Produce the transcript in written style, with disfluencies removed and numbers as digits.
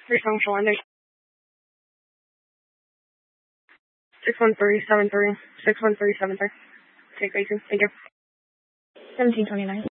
Residential ending. 61373. 61373. Take base. Thank you. 1729.